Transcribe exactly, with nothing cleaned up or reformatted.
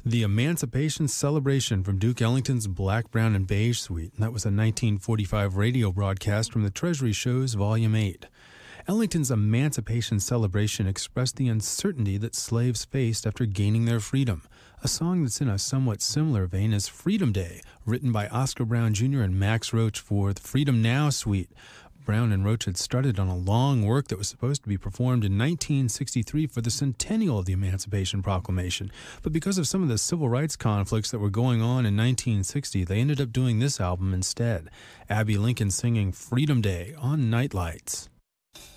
The Emancipation Celebration from Duke Ellington's Black, Brown, and Beige Suite. That was a nineteen forty-five radio broadcast from the Treasury Shows, Volume eight. Ellington's Emancipation Celebration expressed the uncertainty that slaves faced after gaining their freedom, a song that's in a somewhat similar vein as Freedom Day, written by Oscar Brown Junior and Max Roach for the Freedom Now Suite. Brown and Roach had started on a long work that was supposed to be performed in nineteen sixty-three for the centennial of the Emancipation Proclamation, but because of some of the civil rights conflicts that were going on in nineteen sixty, they ended up doing this album instead. Abbey Lincoln singing Freedom Day on Nightlights.